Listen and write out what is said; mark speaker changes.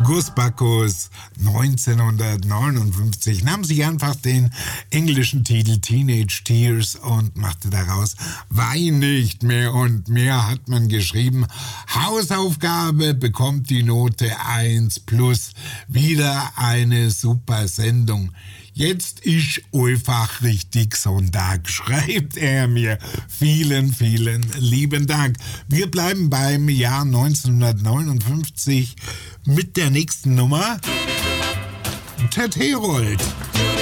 Speaker 1: Gus Bacchus 1959 nahm sich einfach den englischen Titel Teenage Tears und machte daraus Wein nicht mehr und mehr, hat man geschrieben. Hausaufgabe bekommt die Note 1+. Wieder eine super Sendung. Jetzt ist einfach richtig Sonntag, schreibt er mir. Vielen, vielen lieben Dank. Wir bleiben beim Jahr 1959 mit der nächsten Nummer. Ted Herold.